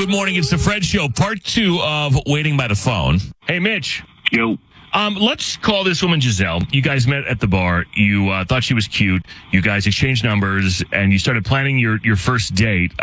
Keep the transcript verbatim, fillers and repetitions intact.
Good morning. It's the Fred Show, part two of Waiting by the Phone. Hey, Mitch. Yo. Um, let's call this woman Giselle. You guys met at the bar. You uh, thought she was cute. You guys exchanged numbers, and you started planning your, your first date.